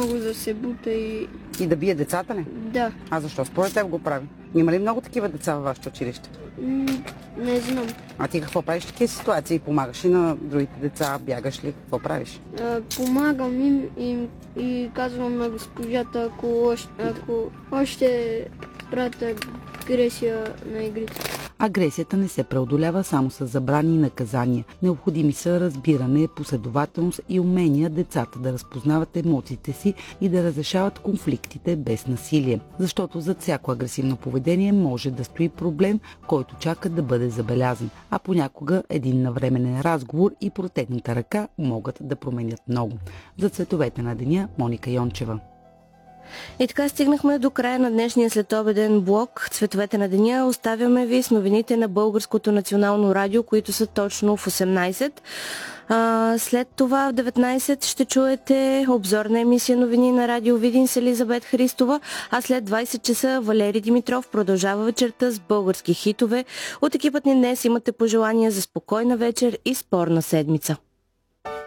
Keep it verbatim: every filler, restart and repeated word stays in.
много да се бута и... И да бие децата ли? Да. А защо според теб го прави? Има ли много такива деца във вашето училище? М, Не знам. А ти какво правиш в такива ситуации? Помагаш ли на другите деца? Бягаш ли? Какво правиш? А, Помагам им и, и казвам на госпожата, ако, още- ако още правят агресия на игрите. Агресията не се преодолява само с забрани и наказания. Необходими са разбиране, последователност и умения децата да разпознават емоциите си и да разрешават конфликтите без насилие. Защото зад всяко агресивно поведение може да стои проблем, който чака да бъде забелязан. А понякога един навременен разговор и протегната ръка могат да променят много. За цветовете на деня, Моника Йончева. И така стигнахме до края на днешния следобеден блок Цветовете на деня. Оставяме ви с новините на Българското национално радио, които са точно в осемнайсет. А, след това в деветнайсет ще чуете обзорна емисия новини на Радио Видин с Елизабет Христова, а след двайсет часа Валери Димитров продължава вечерта с български хитове. От екипът ни днес имате пожелания за спокойна вечер и спорна седмица.